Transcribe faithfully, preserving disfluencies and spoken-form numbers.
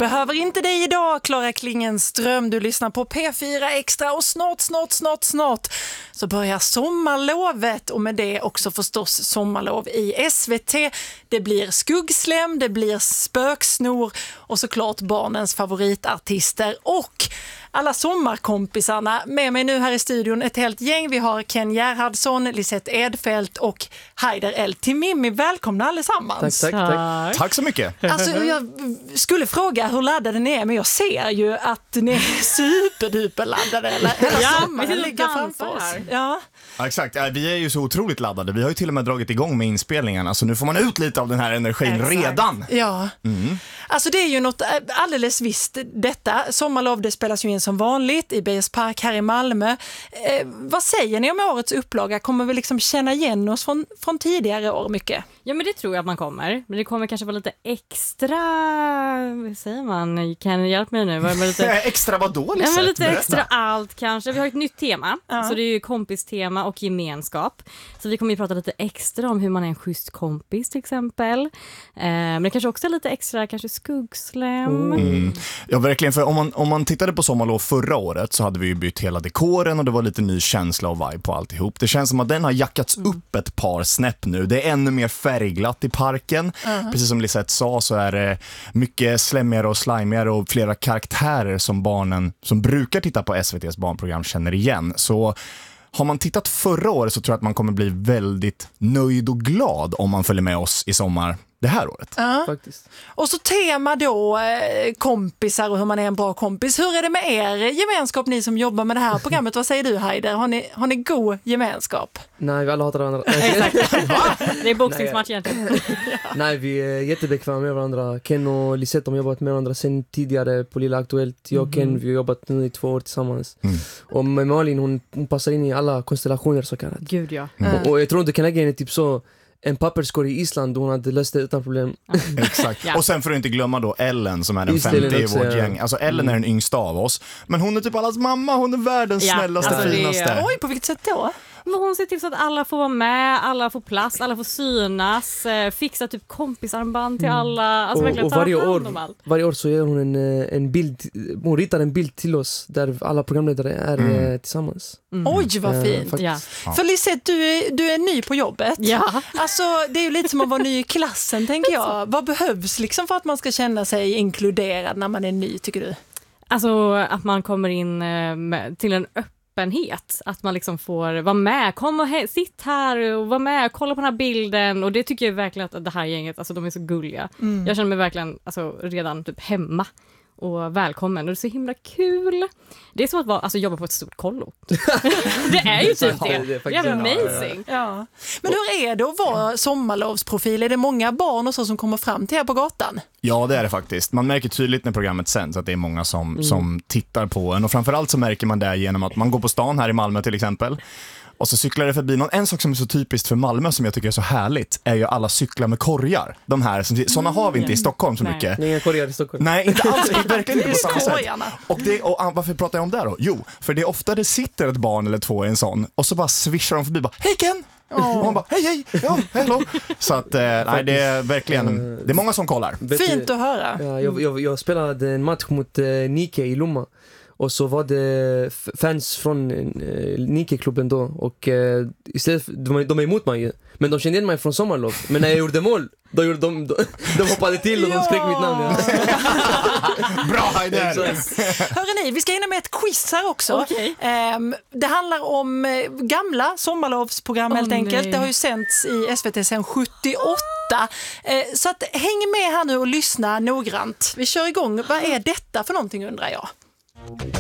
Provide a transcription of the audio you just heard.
Behöver inte dig idag, Klara Klingenström. Du lyssnar på P fyra Extra och snart, snart, snart, snart så börjar sommarlovet och med det också förstås sommarlov i S V T. Det blir skuggslem, det blir spöksnor och såklart barnens favoritartister och alla sommarkompisarna. Med mig nu här i studion ett helt gäng. Vi har Ken Gerhardsson, Lisette Edfeldt och Haider El Timimi. Välkomna allesammans. Tack, tack, tack. Tack så mycket. Alltså, jag skulle fråga hur laddade ni är, men jag ser ju att ni är superduper laddade. Eller, hela ja, sommaren ligger framför oss. Ja. Ja, exakt. Vi är ju så otroligt laddade. Vi har ju till och med dragit igång med inspelningarna, så nu får man ut lite av den här energin exakt. redan. Ja. Mm. Alltså det är ju något alldeles visst detta. Sommarlov, det spelas ju in som vanligt i B S Park här i Malmö. Eh, vad säger ni om årets upplaga? Kommer vi liksom känna igen oss från, från tidigare år mycket? Ja, men det tror jag att man kommer. Men det kommer kanske vara lite extra, vad säger man? Kan hjälpa mig nu? Var det lite... extra vad dåligt? Ja, men lite extra allt kanske. Vi har ett nytt tema. Uh-huh. Så det är ju kompistema och gemenskap. Så vi kommer ju prata lite extra om hur man är en schysst kompis till exempel. Eh, men det kanske också är lite extra, kanske skuggslem. Mm. Ja, verkligen. För om man, om man tittade på sommarlov förra året så hade vi ju bytt hela dekoren och det var lite ny känsla och vibe på alltihop. Det känns som att den har jackats mm. upp ett par snäpp nu. Det är ännu mer färgglatt i parken. Uh-huh. Precis som Lisette sa så är det mycket slemmigare och slimigare och flera karaktärer som barnen som brukar titta på S V T:s barnprogram känner igen. Så har man tittat förra året så tror jag att man kommer bli väldigt nöjd och glad om man följer med oss i sommar det här året. Uh-huh. Faktiskt. Och så tema då eh, kompisar och hur man är en bra kompis. Hur är det med er gemenskap, ni som jobbar med det här programmet? Vad säger du, Haider? Har ni, har ni god gemenskap? Nej, vi alla hatar varandra. Det är boxningsmatch egentligen. Nej, vi är jättebekväma med varandra. Ken och Lisette har jobbat med varandra sen tidigare på Lilla Aktuellt. Jag och Ken, vi har jobbat nu i två år tillsammans. Mm. Och med Malin, hon, hon passar in i alla konstellationer så kallat. Gud, ja. Mm. Och, och jag tror inte Ken är typ så en papperskorg i Island och hon hade löst det utan problem. Ja. Exakt. Ja. Och sen får du inte glömma då Ellen som är den Just femte i också, vårt ja. gäng. Alltså Ellen är den yngsta av oss. Men hon är typ allas mamma, hon är världens ja. snällaste, alltså, finaste. Är... Oj, på vilket sätt då? Men hon ser till så att alla får vara med, alla får plats, alla får synas, eh, fixa typ kompisarmband till alla. Alltså och, verkligen och ta varje hand om år, allt. varje år så gör hon en, en bild, hon ritar en bild till oss där alla programledare är mm. tillsammans. Mm. Oj, vad fint. Uh, ja. För Lisette, du är, du är ny på jobbet. Ja. Alltså, det är ju lite som att vara ny i klassen, tänker jag. Vad behövs liksom för att man ska känna sig inkluderad när man är ny, tycker du? Alltså att man kommer in eh, med, till en öppenhet. Att man liksom får vara med. Kom och he- sitt här och var med. Kolla på den här bilden. Och det tycker jag verkligen att det här gänget, alltså de är så gulliga. Mm. Jag känner mig verkligen alltså, redan typ hemma. Och välkommen. Och det är så himla kul. Det är som att vara, alltså, jobba på ett stort kollo. Det är ju typ det. Det är, det är amazing. Ja, ja. Men hur är det att vara sommarlovsprofil? Är det många barn och så som kommer fram till här på gatan? Ja, det är det faktiskt. Man märker tydligt när programmet sänds att det är många som, mm. som tittar på en. Och framförallt så märker man det genom att man går på stan här i Malmö till exempel. Och så cyklar det förbi någon. En sak som är så typiskt för Malmö som jag tycker är så härligt är ju alla cyklar med korgar. De här, som, sådana har vi inte i Stockholm så Nej. mycket. Nej, inga korgar i Stockholm. Nej, inte alls. Verkligen inte på samma sätt. Skojarna. Och, det, och varför pratar jag om det då? Jo, för det är ofta det sitter ett barn eller två i en sån och så bara swishar de förbi bara, hej Ken! Oh. Och man bara, hej hej, ja, hello. Så att, eh, nej, det är verkligen, det är många som kollar. Fint att höra. Ja, jag, jag, jag spelade en match mot eh, Nike i Lomma. Och så var det f- fans från eh, Nike-klubben då. Och eh, istället för, de, de är emot mig. Men de kände igen mig från sommarlov. Men när jag gjorde mål, då gjorde de, de, de hoppade till och de skrek mitt namn. Ja. Bra, Haider! Hörrni, vi ska hinna med ett quiz här också. Okay. Um, det handlar om uh, gamla sommarlovsprogram oh, helt enkelt. Nej. Det har ju sänts i S V T sedan sjuttioåtta. Uh, så att, häng med här nu och lyssna noggrant. Vi kör igång. Vad är detta för någonting, undrar jag?